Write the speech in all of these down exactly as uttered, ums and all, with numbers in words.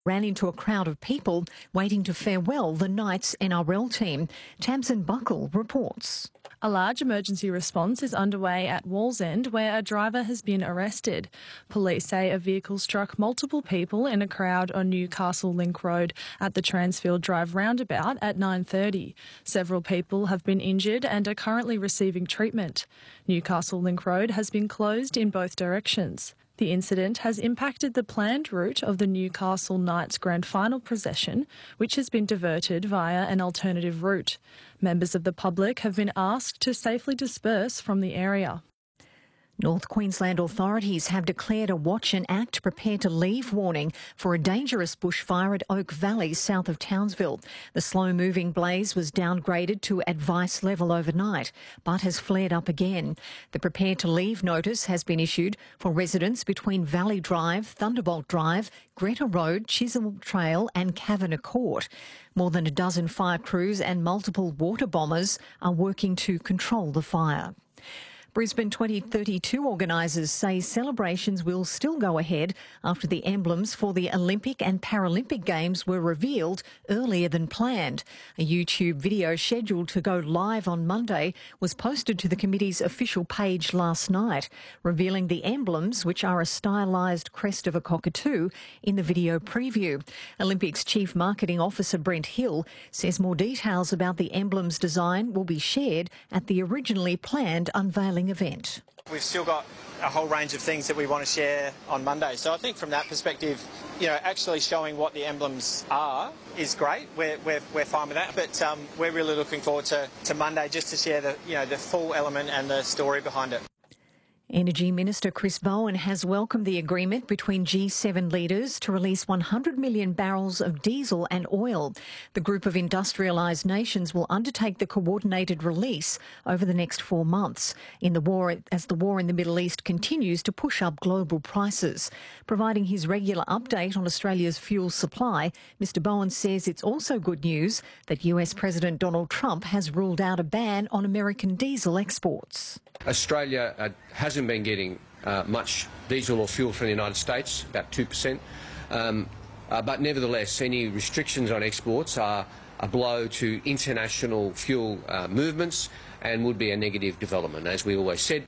ran into a crowd of people waiting to farewell the Knights N R L team. Tamsin Buckle reports. A large emergency response is underway at Wallsend, where a driver has been arrested. Police say a vehicle struck multiple people in a crowd on Newcastle Link Road at the Transfield Drive roundabout at nine thirty. Several people have been injured and are currently receiving treatment. Newcastle Link Road has been closed in both directions. The incident has impacted the planned route of the Newcastle Knights Grand Final procession, which has been diverted via an alternative route. Members of the public have been asked to safely disperse from the area. North Queensland authorities have declared a watch and act, prepare to leave warning for a dangerous bushfire at Oak Valley south of Townsville. The slow-moving blaze was downgraded to advice level overnight, but has flared up again. The prepare to leave notice has been issued for residents between Valley Drive, Thunderbolt Drive, Greta Road, Chisholm Trail and Kavanagh Court. More than a dozen fire crews and multiple water bombers are working to control the fire. Brisbane twenty thirty-two organisers say celebrations will still go ahead after the emblems for the Olympic and Paralympic Games were revealed earlier than planned. A YouTube video scheduled to go live on Monday was posted to the committee's official page last night, revealing the emblems, which are a stylised crest of a cockatoo, in the video preview. Olympics Chief Marketing Officer Brent Hill says more details about the emblems' design will be shared at the originally planned unveiling event. We've still got a whole range of things that we want to share on Monday. So I think from that perspective, you know, actually showing what the emblems are is great. We're, we're, we're fine with that. But um, we're really looking forward to, to Monday just to share the, you know, the full element and the story behind it. Energy Minister Chris Bowen has welcomed the agreement between G seven leaders to release one hundred million barrels of diesel and oil. The group of industrialised nations will undertake the coordinated release over the next four months in the war as the war in the Middle East continues to push up global prices. Providing his regular update on Australia's fuel supply, Mr Bowen says it's also good news that U S President Donald Trump has ruled out a ban on American diesel exports. Australia uh, hasn't been getting uh, much diesel or fuel from the United States, about two percent. Um, uh, but nevertheless, any restrictions on exports are a blow to international fuel uh, movements and would be a negative development, as we always said.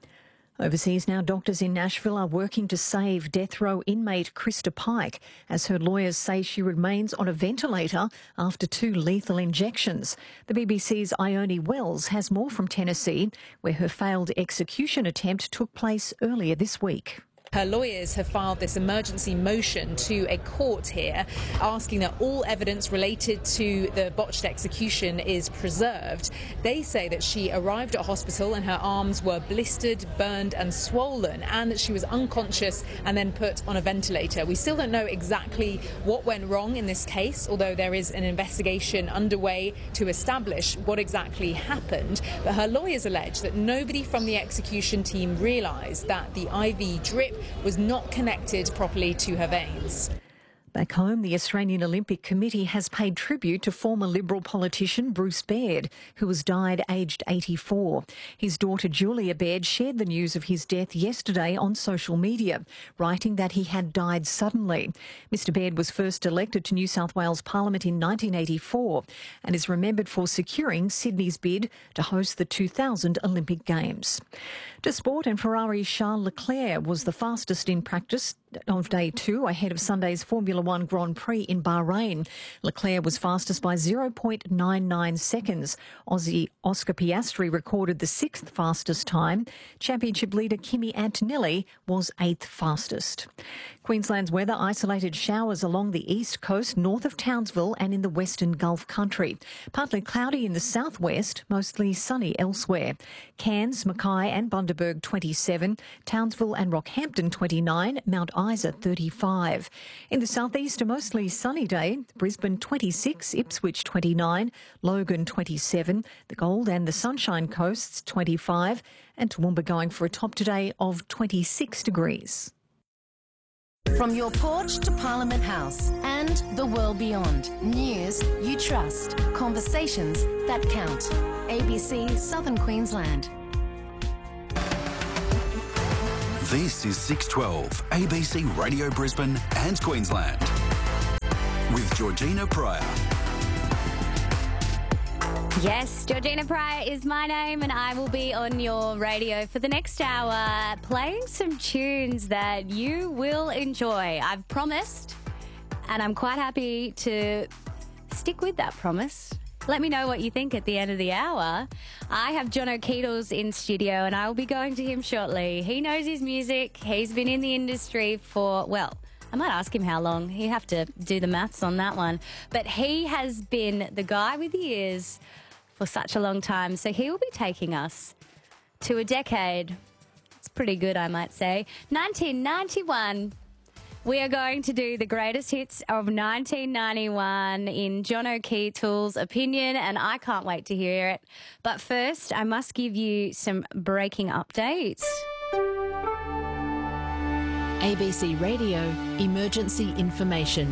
Overseas now, doctors in Nashville are working to save death row inmate Krista Pike, as her lawyers say she remains on a ventilator after two lethal injections. The B B C's Ione Wells has more from Tennessee, where her failed execution attempt took place earlier this week. Her lawyers have filed this emergency motion to a court here, asking that all evidence related to the botched execution is preserved. They say that she arrived at hospital and her arms were blistered, burned and swollen, and that she was unconscious and then put on a ventilator. We still don't know exactly what went wrong in this case, although there is an investigation underway to establish what exactly happened. But her lawyers allege that nobody from the execution team realised that the I V drip was not connected properly to her veins. Back home, the Australian Olympic Committee has paid tribute to former Liberal politician Bruce Baird, who has died aged eighty-four. His daughter Julia Baird shared the news of his death yesterday on social media, writing that he had died suddenly. Mr Baird was first elected to New South Wales Parliament in nineteen eighty-four and is remembered for securing Sydney's bid to host the two thousand Olympic Games. To sport, and Ferrari's Charles Leclerc was the fastest in practice of day two ahead of Sunday's Formula One Grand Prix in Bahrain. Leclerc was fastest by zero point nine nine seconds. Aussie Oscar Piastri recorded the sixth fastest time. Championship leader Kimi Antonelli was eighth fastest. Queensland's weather: isolated showers along the east coast, north of Townsville and in the western Gulf country. Partly cloudy in the southwest, mostly sunny elsewhere. Cairns, Mackay and Bundaberg twenty-seven, Townsville and Rockhampton twenty-nine, Mount Isa thirty-five. In the southeast, a mostly sunny day. Brisbane twenty-six, Ipswich twenty-nine, Logan twenty-seven, the Gold and the Sunshine Coasts twenty-five, and Toowoomba going for a top today of twenty-six degrees. From your porch to Parliament House and the world beyond. News you trust. Conversations that count. A B C Southern Queensland. This is six twelve, A B C Radio Brisbane and Queensland. with Georgina Pryor. Yes, Georgina Pryor is my name, and I will be on your radio for the next hour playing some tunes that you will enjoy. I've promised, and I'm quite happy to stick with that promise. Let me know what you think at the end of the hour. I have Jono Keatles in studio, and I will be going to him shortly. He knows his music. He's been in the industry for, well, I might ask him how long. He'll have to do the maths on that one. But he has been the guy with the ears for such a long time. So he will be taking us to a decade. It's pretty good, I might say. nineteen ninety-one. We are going to do the greatest hits of nineteen ninety-one in Jono Keatles' opinion, and I can't wait to hear it. But first, I must give you some breaking updates. A B C Radio Emergency Information.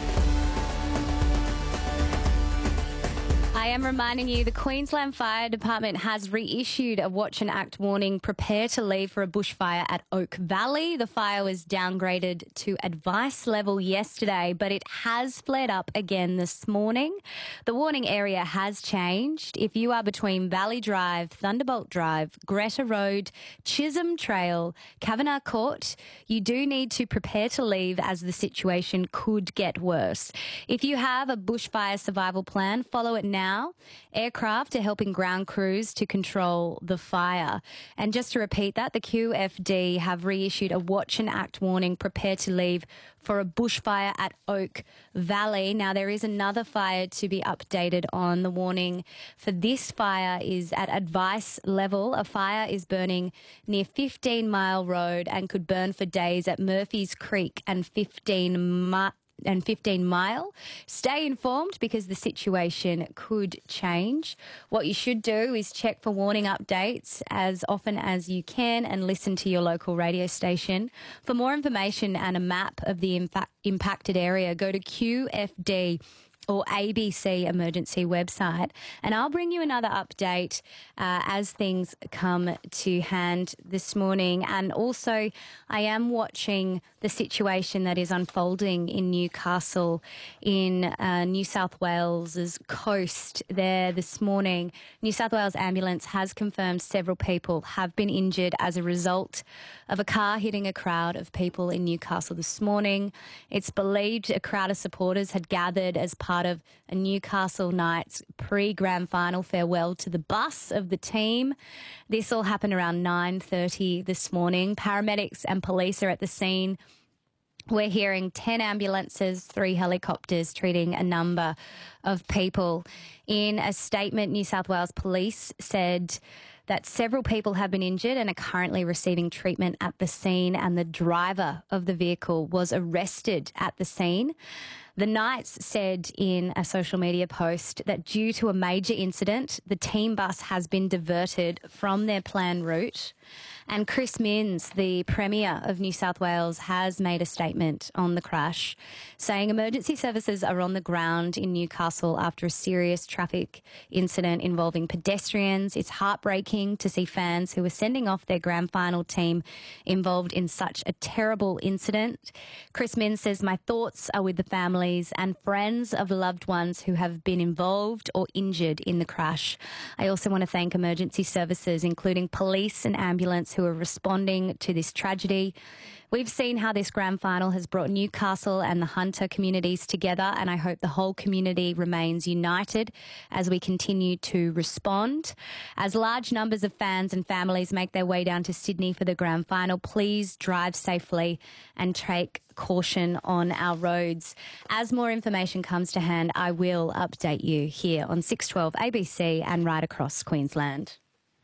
I am reminding you the Queensland Fire Department has reissued a watch and act warning. Prepare to leave for a bushfire at Oak Valley. The fire was downgraded to advice level yesterday, but it has flared up again this morning. The warning area has changed. If you are between Valley Drive, Thunderbolt Drive, Greta Road, Chisholm Trail, Kavanagh Court, you do need to prepare to leave as the situation could get worse. If you have a bushfire survival plan, follow it now. Aircraft are helping ground crews to control the fire. And just to repeat that, the Q F D have reissued a watch and act warning. Prepare to leave for a bushfire at Oak Valley. Now, there is another fire to be updated on. The warning for this fire is at advice level. A fire is burning near fifteen Mile Road and could burn for days at Murphy's Creek and fifteen Mile. and fifteen Mile. Stay informed because the situation could change. What you should do is check for warning updates as often as you can and listen to your local radio station. For more information and a map of the impa- impacted area, go to Q F D or A B C emergency website. And I'll bring you another update uh, as things come to hand this morning. And also, I am watching the situation that is unfolding in Newcastle, in uh, New South Wales's coast there this morning. New South Wales Ambulance has confirmed several people have been injured as a result of a car hitting a crowd of people in Newcastle this morning. It's believed a crowd of supporters had gathered as part of a Newcastle Knights pre-grand final farewell to the bus of the team. This all happened around nine thirty this morning. Paramedics and police are at the scene. We're hearing ten ambulances, three helicopters treating a number of people. In a statement, New South Wales Police said that several people have been injured and are currently receiving treatment at the scene, and the driver of the vehicle was arrested at the scene. The Knights said in a social media post that due to a major incident, the team bus has been diverted from their planned route. And Chris Minns, the Premier of New South Wales, has made a statement on the crash, saying emergency services are on the ground in Newcastle after a serious traffic incident involving pedestrians. It's heartbreaking to see fans who are sending off their grand final team involved in such a terrible incident. Chris Minns says, my thoughts are with the families and friends of loved ones who have been involved or injured in the crash. I also want to thank emergency services, including police and ambulance, who are responding to this tragedy. We've seen how this grand final has brought Newcastle and the Hunter communities together, and I hope the whole community remains united as we continue to respond. As large numbers of fans and families make their way down to Sydney for the grand final, please drive safely and take caution on our roads. As more information comes to hand, I will update you here on six twelve A B C and right across Queensland.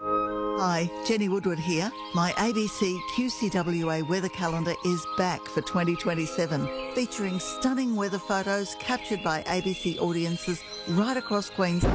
Hi, Jenny Woodward here. My A B C Q C W A weather calendar is back for twenty twenty-seven, featuring stunning weather photos captured by A B C audiences right across Queensland.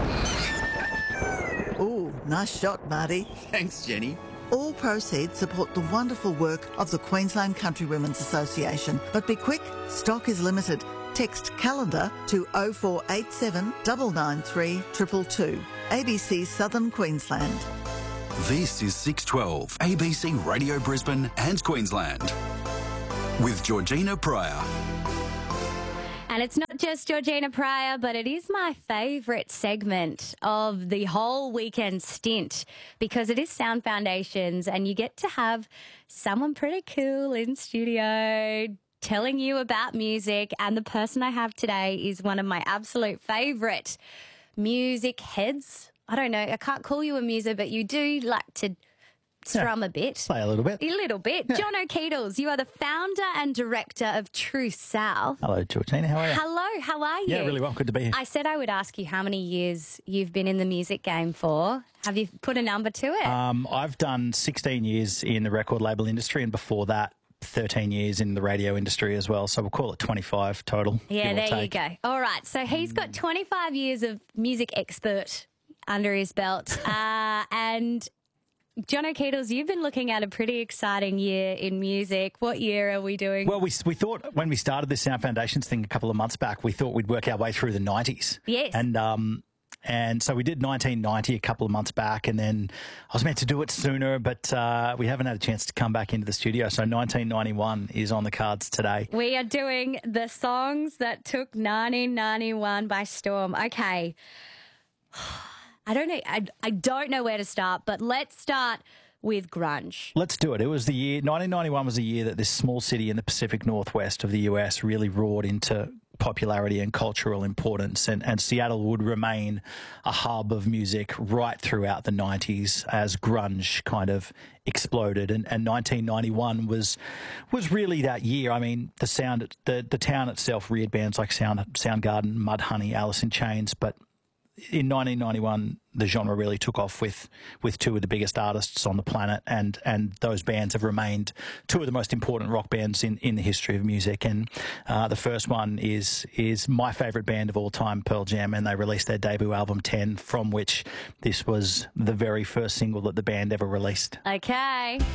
Ooh, nice shot, Marty. Thanks, Jenny. All proceeds support the wonderful work of the Queensland Country Women's Association. But be quick, stock is limited. Text calendar to oh four eight seven, nine nine three, two two two. A B C Southern Queensland. This is six twelve A B C Radio Brisbane and Queensland with Georgina Pryor. And it's not just Georgina Pryor, but it is my favourite segment of the whole weekend stint because it is Sound Foundations and you get to have someone pretty cool in studio telling you about music. And the person I have today is one of my absolute favourite music heads. I don't know, I can't call you a muser, but you do like to strum yeah, a bit. Play a little bit. A little bit. Yeah. John O'Keedles, you are the founder and director of True South. Hello, Georgina. How are you? Hello, how are you? Yeah, really well. Good to be here. I said I would ask you how many years you've been in the music game for. Have you put a number to it? Um, I've done sixteen years in the record label industry, and before that, thirteen years in the radio industry as well. So we'll call it twenty-five total. Yeah, there you go. All right. So he's got twenty-five years of music expert under his belt. uh, and John O'Keedles, you've been looking at a pretty exciting year in music. What year are we doing? Well, we we thought when we started this Sound Foundations thing a couple of months back, we thought we'd work our way through the nineties. Yes. And um, and so we did nineteen ninety a couple of months back, and then I was meant to do it sooner, but uh, we haven't had a chance to come back into the studio. So nineteen ninety-one is on the cards today. We are doing the songs that took nineteen ninety-one by storm. Okay. I don't know. I, I don't know where to start, but let's start with grunge. Let's do it. It was the year, nineteen ninety-one was the year that this small city in the Pacific Northwest of the U S really roared into popularity and cultural importance, and, and Seattle would remain a hub of music right throughout the nineties as grunge kind of exploded, and, and nineteen ninety-one was was really that year. I mean, the sound, the, the town itself reared bands like Sound, Soundgarden, Mudhoney, Alice in Chains, but in nineteen ninety-one, the genre really took off with, with two of the biggest artists on the planet, and, and those bands have remained two of the most important rock bands in, in the history of music. And uh, the first one is is my favourite band of all time, Pearl Jam, and they released their debut album, ten, from which this was the very first single that the band ever released. Okay.